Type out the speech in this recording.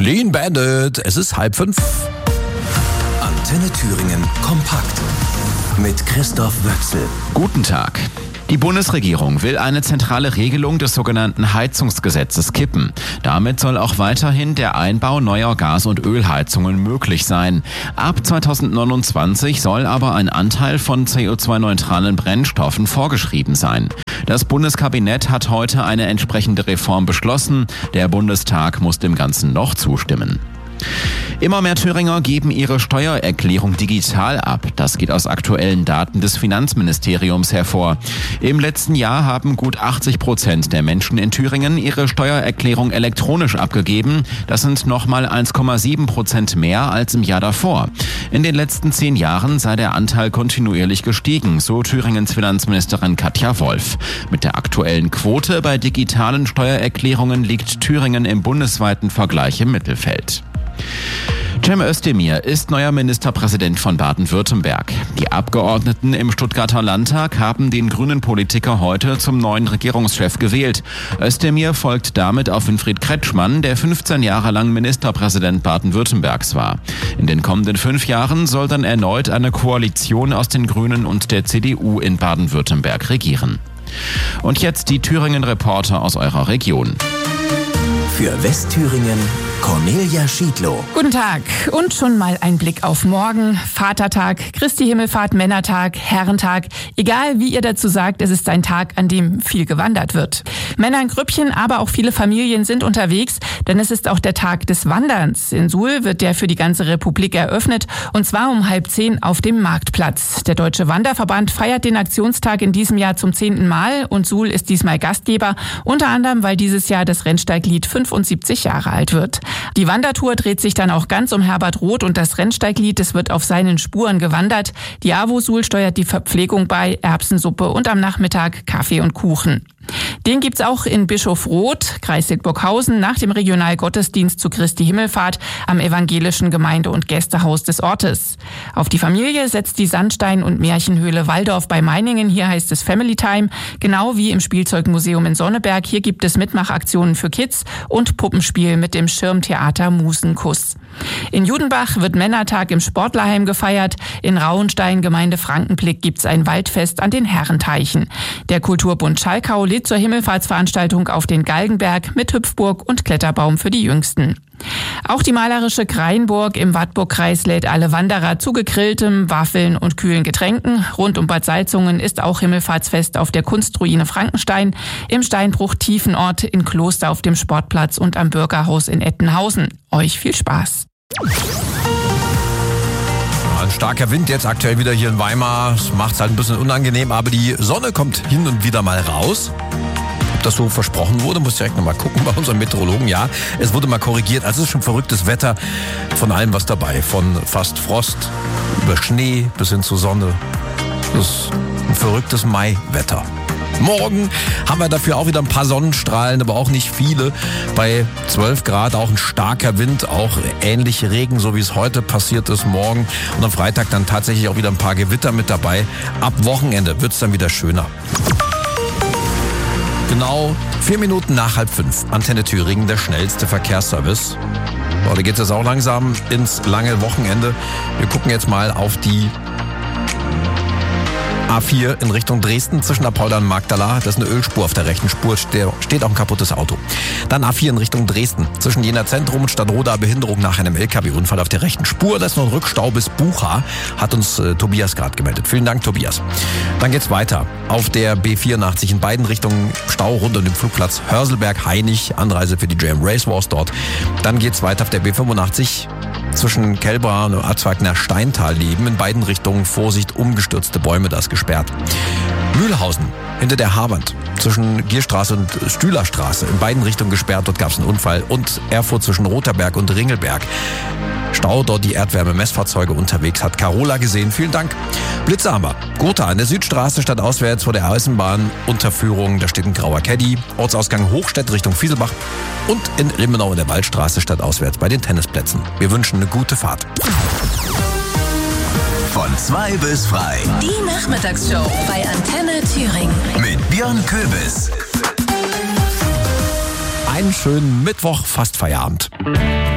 Clean Bandit, es ist 4:30. Antenne Thüringen kompakt mit Christoph Wöchsel. Guten Tag. Die Bundesregierung will eine zentrale Regelung des sogenannten Heizungsgesetzes kippen. Damit soll auch weiterhin der Einbau neuer Gas- und Ölheizungen möglich sein. Ab 2029 soll aber ein Anteil von CO2-neutralen Brennstoffen vorgeschrieben sein. Das Bundeskabinett hat heute eine entsprechende Reform beschlossen. Der Bundestag muss dem Ganzen noch zustimmen. Immer mehr Thüringer geben ihre Steuererklärung digital ab. Das geht aus aktuellen Daten des Finanzministeriums hervor. Im letzten Jahr haben gut 80% der Menschen in Thüringen ihre Steuererklärung elektronisch abgegeben. Das sind nochmal 1,7% mehr als im Jahr davor. In den letzten 10 Jahren sei der Anteil kontinuierlich gestiegen, so Thüringens Finanzministerin Katja Wolf. Mit der aktuellen Quote bei digitalen Steuererklärungen liegt Thüringen im bundesweiten Vergleich im Mittelfeld. Cem Özdemir ist neuer Ministerpräsident von Baden-Württemberg. Die Abgeordneten im Stuttgarter Landtag haben den grünen Politiker heute zum neuen Regierungschef gewählt. Özdemir folgt damit auf Winfried Kretschmann, der 15 Jahre lang Ministerpräsident Baden-Württembergs war. In den kommenden 5 Jahren soll dann erneut eine Koalition aus den Grünen und der CDU in Baden-Württemberg regieren. Und jetzt die Thüringen-Reporter aus eurer Region. Für Westthüringen Cornelia Schiedlow. Guten Tag und schon mal ein Blick auf morgen. Vatertag, Christi Himmelfahrt, Männertag, Herrentag. Egal wie ihr dazu sagt, es ist ein Tag, an dem viel gewandert wird. Männer in Grüppchen, aber auch viele Familien sind unterwegs, denn es ist auch der Tag des Wanderns. In Suhl wird der für die ganze Republik eröffnet und zwar um 9:30 auf dem Marktplatz. Der Deutsche Wanderverband feiert den Aktionstag in diesem Jahr zum 10. Mal und Suhl ist diesmal Gastgeber, unter anderem, weil dieses Jahr das Rennsteiglied 75 Jahre alt wird. Die Wandertour dreht sich dann auch ganz um Herbert Roth und das Rennsteiglied, es wird auf seinen Spuren gewandert. Die AWO Suhl steuert die Verpflegung bei, Erbsensuppe und am Nachmittag Kaffee und Kuchen. Den gibt's auch in Bischofroth, Kreis Siegburghausen, nach dem Regionalgottesdienst zu Christi Himmelfahrt am evangelischen Gemeinde- und Gästehaus des Ortes. Auf die Familie setzt die Sandstein- und Märchenhöhle Waldorf bei Meiningen. Hier heißt es Family Time, genau wie im Spielzeugmuseum in Sonneberg. Hier gibt es Mitmachaktionen für Kids und Puppenspiel mit dem Schirmtheater Musenkuss. In Judenbach wird Männertag im Sportlerheim gefeiert. In Rauenstein, Gemeinde Frankenblick, gibt's ein Waldfest an den Herrenteichen. Der Kulturbund Schalkau lädt zur Himmelfahrtsveranstaltung auf den Galgenberg mit Hüpfburg und Kletterbaum für die Jüngsten. Auch die malerische Kreinburg im Wartburgkreis lädt alle Wanderer zu gegrilltem, Waffeln und kühlen Getränken. Rund um Bad Salzungen ist auch Himmelfahrtsfest auf der Kunstruine Frankenstein, im Steinbruch Tiefenort, in Kloster auf dem Sportplatz und am Bürgerhaus in Ettenhausen. Euch viel Spaß! Ein starker Wind jetzt aktuell wieder hier in Weimar. Das macht es halt ein bisschen unangenehm, aber die Sonne kommt hin und wieder mal raus. Ob das so versprochen wurde, muss ich direkt nochmal gucken bei unserem Meteorologen. Ja, es wurde mal korrigiert. Also es ist schon verrücktes Wetter, von allem was dabei. Von fast Frost über Schnee bis hin zur Sonne. Das ist ein verrücktes Maiwetter. Morgen haben wir dafür auch wieder ein paar Sonnenstrahlen, aber auch nicht viele. Bei 12 Grad auch ein starker Wind, auch ähnlich Regen, so wie es heute passiert ist morgen. Und am Freitag dann tatsächlich auch wieder ein paar Gewitter mit dabei. Ab Wochenende wird es dann wieder schöner. Genau 4 Minuten nach 4:30. Antenne Thüringen, der schnellste Verkehrsservice. So, da geht es jetzt auch langsam ins lange Wochenende. Wir gucken jetzt mal auf die A4 in Richtung Dresden zwischen Apolda und Magdala. Das ist eine Ölspur auf der rechten Spur, steht auch ein kaputtes Auto. Dann A4 in Richtung Dresden zwischen Jena Zentrum und Stadtroda, Behinderung nach einem LKW-Unfall auf der rechten Spur. Das ist noch ein Rückstau bis Bucha, hat uns Tobias gerade gemeldet. Vielen Dank, Tobias. Dann geht's weiter auf der B84 in beiden Richtungen Stau rund um den Flugplatz Hörselberg-Heinig, Anreise für die JM Race Wars dort. Dann geht's weiter auf der B85 zwischen Kelbra und Arzweiler Steintal leben. In beiden Richtungen Vorsicht, umgestürzte Bäume, das gesperrt. Mühlhausen hinter der Haarwand zwischen Gierstraße und Stühlerstraße. In beiden Richtungen gesperrt, dort gab es einen Unfall. Und Erfurt zwischen Rotherberg und Ringelberg. Stau, dort die Erdwärme-Messfahrzeuge unterwegs, hat Carola gesehen. Vielen Dank. Blitze haben wir. Gotha an der Südstraße stadtauswärts vor der Eisenbahn. Unterführung, da steht ein grauer Caddy. Ortsausgang Hochstedt Richtung Fieselbach. Und in Rimmenau in der Waldstraße stadtauswärts bei den Tennisplätzen. Wir wünschen eine gute Fahrt. Von 2 bis frei. Die Nachmittagsshow bei Antenne Thüringen. Mit Björn Köbis. Einen schönen Mittwoch, fast Feierabend.